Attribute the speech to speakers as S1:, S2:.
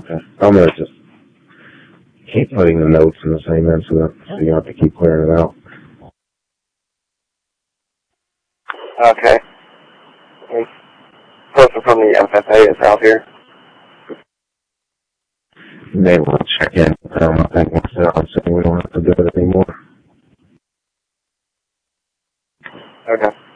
S1: Okay. I'm going to just keep putting the notes in the same incident, so you have to keep clearing it out.
S2: Okay. Person from the FFA is out here.
S1: They will check in. I think once they're on scene, we don't have to do it anymore.
S2: Okay.